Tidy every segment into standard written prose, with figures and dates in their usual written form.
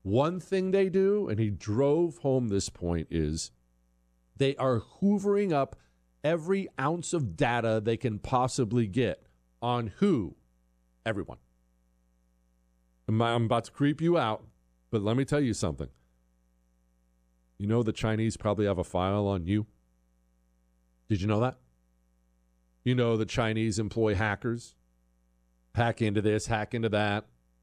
One thing they do, and he drove home this point, is they are hoovering up every ounce of data they can possibly get on who? Everyone. I'm about to creep you out, but let me tell you something. You know the Chinese probably have a file on you? Did you know that? You know the Chinese employ hackers? Hack into this, hack into that.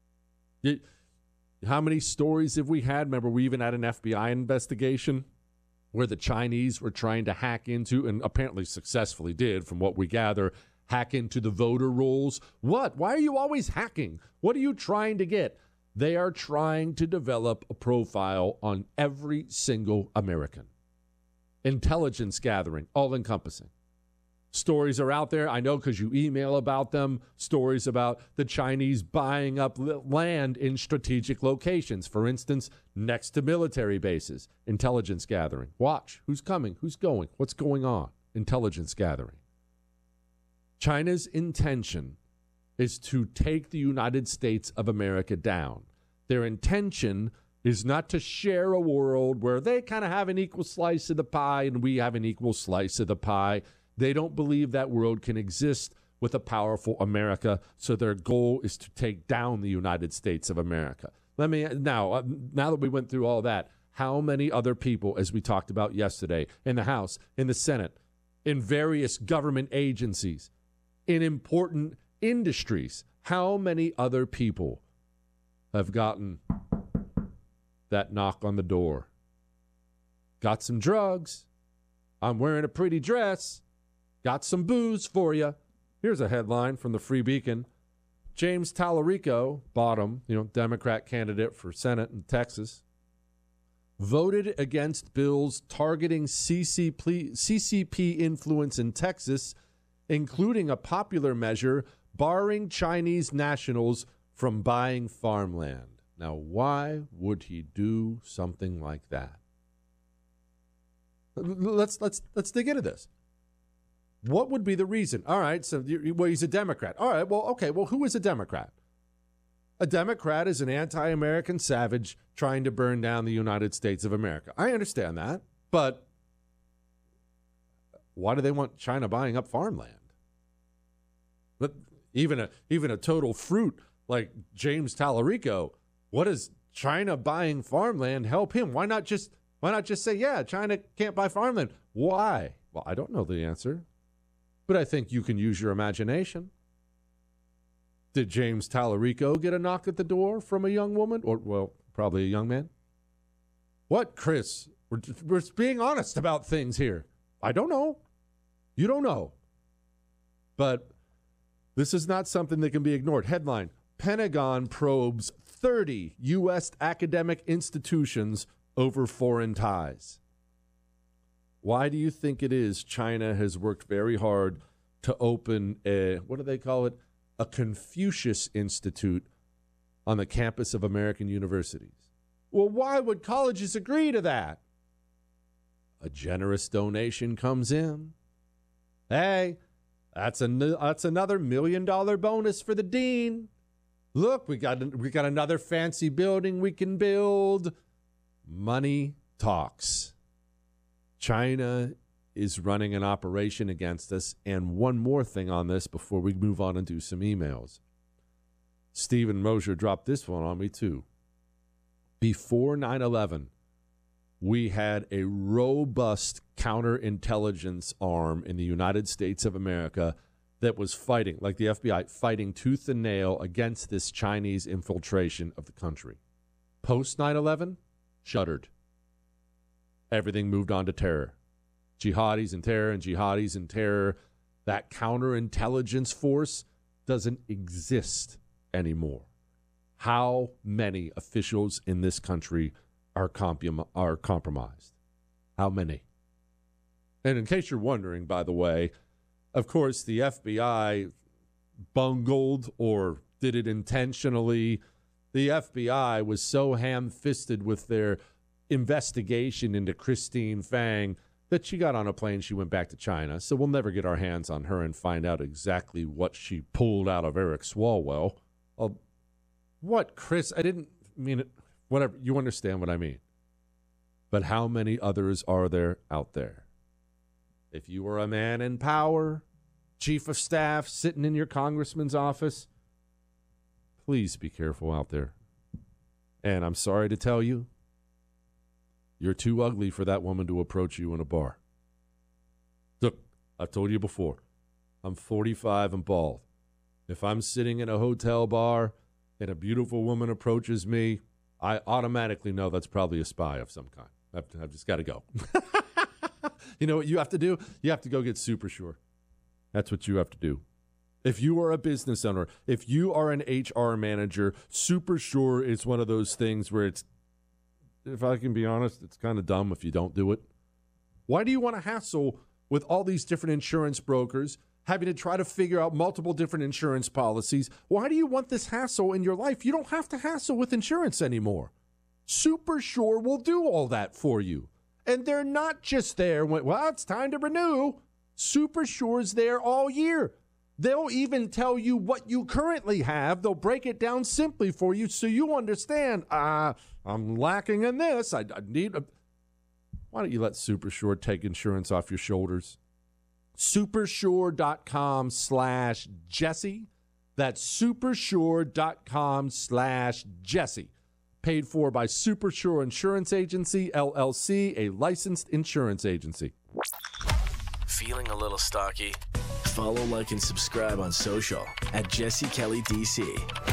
How many stories have we had? Remember, we even had an FBI investigation where the Chinese were trying to hack into, and apparently successfully did, from what we gather, hack into the voter rolls. What? Why are you always hacking? What are you trying to get? They are trying to develop a profile on every single American. Intelligence gathering, all-encompassing. Stories are out there, I know because you email about them, stories about the Chinese buying up land in strategic locations. For instance, next to military bases. Intelligence gathering. Watch. Who's coming? Who's going? What's going on? Intelligence gathering. China's intention is to take the United States of America down. Their intention is not to share a world where they kind of have an equal slice of the pie and we have an equal slice of the pie. They don't believe that world can exist with a powerful America, so their goal is to take down the United States of America. Now that we went through all that, how many other people, as we talked about yesterday, in the House, in the Senate, in various government agencies, in important industries, how many other people have gotten that knock on the door? Got some drugs. I'm wearing a pretty dress. Got some booze for you. Here's a headline from the Free Beacon. James Tallarico, bottom, Democrat candidate for Senate in Texas, voted against bills targeting CCP influence in Texas, including a popular measure barring Chinese nationals from buying farmland. Now, why would he do something like that? Let's dig into this. What would be the reason? All right, so he's a Democrat. All right, well, who is a Democrat? A Democrat is an anti-American savage trying to burn down the United States of America. I understand that, but why do they want China buying up farmland? But even a total fruit like James Tallarico, what does China buying farmland help him? Why not just say, yeah, China can't buy farmland? Why? Well, I don't know the answer. But I think you can use your imagination. Did James Tallarico get a knock at the door from a young woman? Or, well, probably a young man? What, Chris? We're being honest about things here. I don't know. You don't know. But this is not something that can be ignored. Headline, Pentagon probes 30 U.S. academic institutions over foreign ties. Why do you think it is China has worked very hard to open what do they call it? A Confucius Institute on the campus of American universities? Well, why would colleges agree to that? A generous donation comes in. Hey, that's another $1 million bonus for the dean. Look, we got another fancy building we can build. Money talks. China is running an operation against us. And one more thing on this before we move on and do some emails. Stephen Mosier dropped this one on me too. Before 9/11, we had a robust counterintelligence arm in the United States of America that was fighting, like the FBI, fighting tooth and nail against this Chinese infiltration of the country. Post 9/11, shuttered. Everything moved on to terror. Jihadis and terror and jihadis and terror. That counterintelligence force doesn't exist anymore. How many officials in this country are compromised? How many? And in case you're wondering, by the way, of course, the FBI bungled or did it intentionally. The FBI was so ham-fisted with their investigation into Christine Fang that she got on a plane, she went back to China. So we'll never get our hands on her and find out exactly what she pulled out of Eric Swalwell. What, Chris? I didn't mean it. whatever. You understand what I mean. But how many others are there out there? If you are a man in power, chief of staff, sitting in your congressman's office, please be careful out there. And I'm sorry to tell you, you're too ugly for that woman to approach you in a bar. Look, I've told you before, I'm 45 and bald. If I'm sitting in a hotel bar and a beautiful woman approaches me, I automatically know that's probably a spy of some kind. I've just got to go. You know what you have to do? You have to go get Super Sure. That's what you have to do. If you are a business owner, if you are an HR manager, Super Sure is one of those things where it's, if I can be honest, it's kind of dumb if you don't do it. Why do you want to hassle with all these different insurance brokers, having to try to figure out multiple different insurance policies? Why do you want this hassle in your life? You don't have to hassle with insurance anymore. Super Sure will do all that for you. And they're not just there when, well, it's time to renew. Super Sure's there all year. They'll even tell you what you currently have. They'll break it down simply for you so you understand, I'm lacking in this. I need a... Why don't you let Super Sure take insurance off your shoulders? Supersure.com/Jesse. That's supersure.com/Jesse. Paid for by Super Sure Insurance Agency, LLC, a licensed insurance agency. Feeling a little stocky? Follow, like, and subscribe on social at Jesse Kelly DC.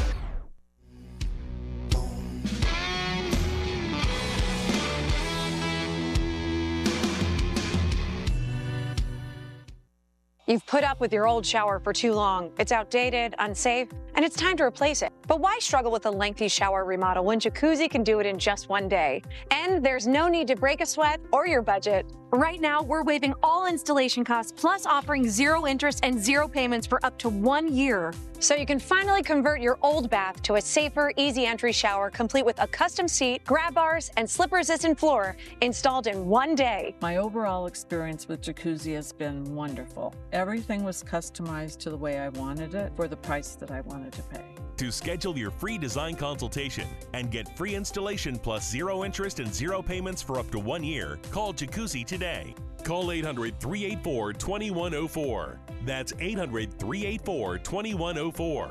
You've put up with your old shower for too long. It's outdated, unsafe, and it's time to replace it. But why struggle with a lengthy shower remodel when Jacuzzi can do it in just one day? And there's no need to break a sweat or your budget. Right now, we're waiving all installation costs, plus offering 0 interest and 0 payments for up to 1 year. So you can finally convert your old bath to a safer, easy entry shower, complete with a custom seat, grab bars, and slip-resistant floor installed in 1 day. My overall experience with Jacuzzi has been wonderful. Everything was customized to the way I wanted it for the price that I wanted to pay. To schedule your free design consultation and get free installation plus 0 interest and 0 payments for up to 1 year, call Jacuzzi today. Call 800-384-2104. That's 800-384-2104.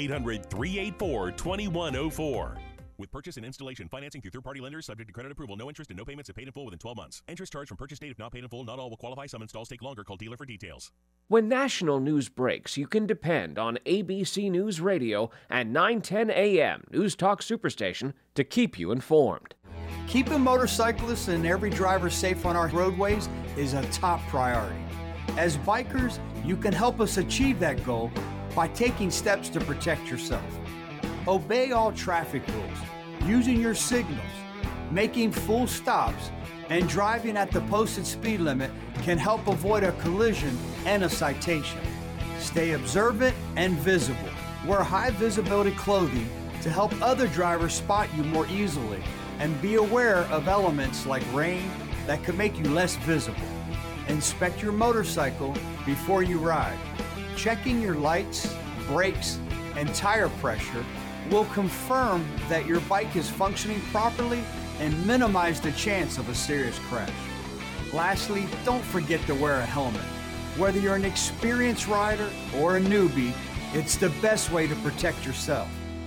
800-384-2104. With purchase and installation financing through third-party lenders subject to credit approval. No interest and no payments if paid in full within 12 months. Interest charged from purchase date if not paid in full. Not all will qualify. Some installs take longer. Call dealer for details. When national news breaks, you can depend on ABC News Radio and 910 AM News Talk Superstation to keep you informed. Keeping motorcyclists and every driver safe on our roadways is a top priority. As bikers, you can help us achieve that goal by taking steps to protect yourself. Obey all traffic rules, using your signals, making full stops, and driving at the posted speed limit can help avoid a collision and a citation. Stay observant and visible. Wear high visibility clothing to help other drivers spot you more easily, and be aware of elements like rain that could make you less visible. Inspect your motorcycle before you ride. Checking your lights, brakes, and tire pressure will confirm that your bike is functioning properly and minimize the chance of a serious crash. Lastly, don't forget to wear a helmet. Whether you're an experienced rider or a newbie, it's the best way to protect yourself.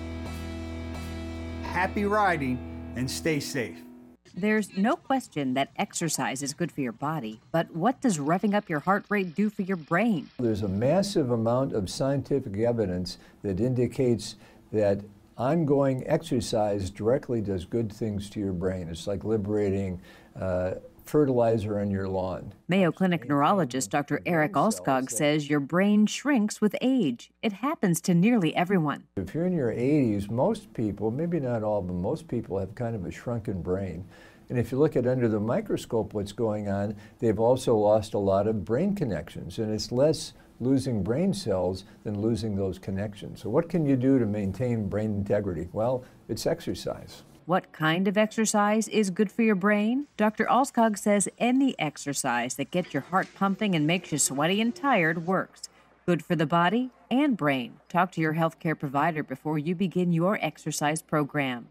Happy riding and stay safe. There's no question that exercise is good for your body, but what does revving up your heart rate do for your brain? There's a massive amount of scientific evidence that indicates that ongoing exercise directly does good things to your brain. It's like liberating fertilizer on your lawn. Mayo Clinic neurologist Dr. Eric Alskog says your brain shrinks with age. It happens to nearly everyone. If you're in your 80s, most people, maybe not all, but most people have kind of a shrunken brain. And if you look at under the microscope what's going on, they've also lost a lot of brain connections. And it's less losing brain cells than losing those connections. So what can you do to maintain brain integrity? Well, it's exercise. What kind of exercise is good for your brain? Dr. Alskog says any exercise that gets your heart pumping and makes you sweaty and tired works. Good for the body and brain. Talk to your healthcare provider before you begin your exercise program.